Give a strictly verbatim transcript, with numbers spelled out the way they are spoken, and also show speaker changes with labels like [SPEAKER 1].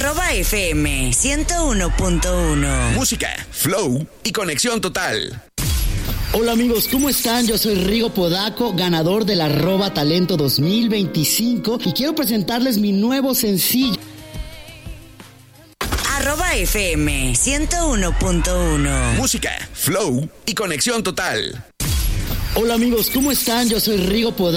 [SPEAKER 1] Arroba F M ciento uno punto uno.
[SPEAKER 2] Música, flow y conexión total.
[SPEAKER 3] Hola amigos, ¿cómo están? Yo soy Rigo Podaco, ganador del Arroba Talento dos mil veinticinco y quiero presentarles mi nuevo sencillo.
[SPEAKER 1] Arroba F M ciento uno punto uno.
[SPEAKER 2] Música, flow y conexión total.
[SPEAKER 3] Hola amigos, ¿cómo están? Yo soy Rigo Podaco.